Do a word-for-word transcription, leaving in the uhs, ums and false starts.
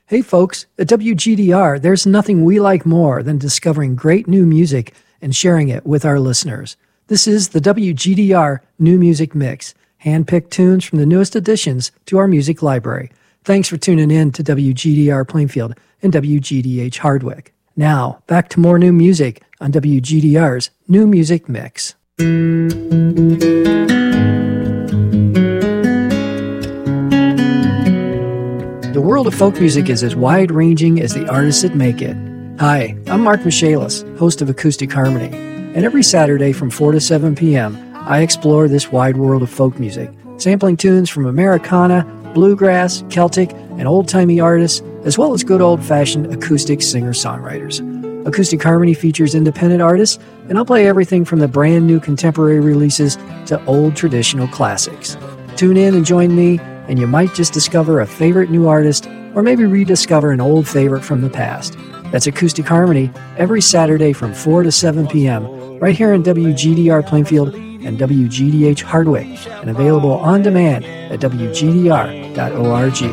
Hey folks, at W G D R, there's nothing we like more than discovering great new music and sharing it with our listeners. This is the W G D R New Music Mix, hand-picked tunes from the newest additions to our music library. Thanks for tuning in to W G D R Plainfield and W G D H Hardwick. Now, back to more new music on W G D R's New Music Mix. The world of folk music is as wide-ranging as the artists that make it. Hi, I'm Mark Michaelis, host of Acoustic Harmony, and every Saturday from four to seven p.m., I explore this wide world of folk music, sampling tunes from Americana, bluegrass, Celtic, and old-timey artists, as well as good old-fashioned acoustic singer-songwriters. Acoustic Harmony features independent artists, and I'll play everything from the brand-new contemporary releases to old traditional classics. Tune in and join me, and you might just discover a favorite new artist or maybe rediscover an old favorite from the past. That's Acoustic Harmony every Saturday from four to seven p.m. right here in W G D R Plainfield and W G D H Hardwick, and available on demand at W G D R dot org.